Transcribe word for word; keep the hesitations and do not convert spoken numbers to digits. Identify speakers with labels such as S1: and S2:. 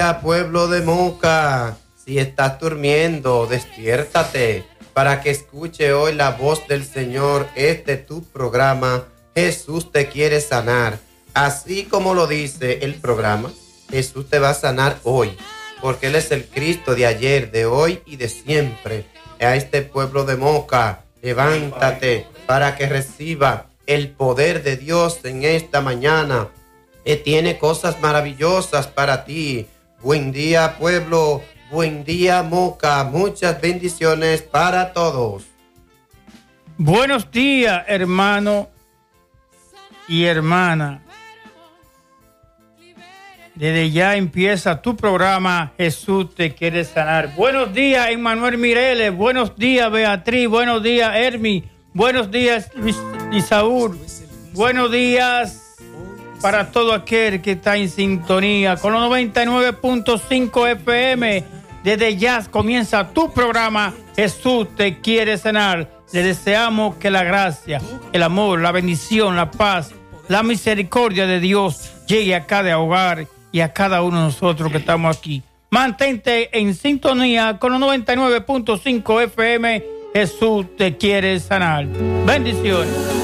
S1: Pueblo de Moca, si estás durmiendo, despiértate para que escuche hoy la voz del Señor. Este tu programa, Jesús te quiere sanar. Así como lo dice el programa, Jesús te va a sanar hoy, porque Él es el Cristo de ayer, de hoy y de siempre. A este pueblo de Moca, levántate para que reciba el poder de Dios en esta mañana. Él tiene cosas maravillosas para ti. Buen día, pueblo. Buen día, Moca. Muchas bendiciones para todos.
S2: Buenos días, hermano y hermana. Desde ya empieza tu programa Jesús te quiere sanar. Buenos días, Emmanuel Mireles. Buenos días, Beatriz. Buenos días, Hermi. Buenos días, Isaúl. Buenos días para todo aquel que está en sintonía con los noventa y nueve punto cinco F M. Desde ya comienza tu programa Jesús te quiere sanar. Le deseamos que la gracia, el amor, la bendición, la paz, la misericordia de Dios llegue a cada hogar y a cada uno de nosotros que estamos aquí. Mantente en sintonía con los noventa y nueve punto cinco F M. Jesús te quiere sanar. Bendiciones.